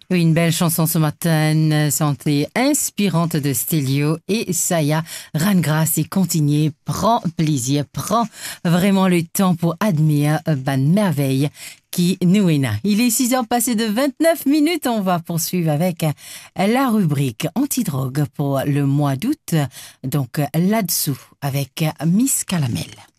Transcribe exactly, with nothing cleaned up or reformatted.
Oui, une belle chanson ce matin, santé inspirante de Stelio et Saya. Rends grâce et continue, prends plaisir, prends vraiment le temps pour admirer une merveille qui nous est là. Il est six heures passées de vingt-neuf minutes. On va poursuivre avec la rubrique antidrogue pour le mois d'août. Donc là-dessous avec Miss Calamel.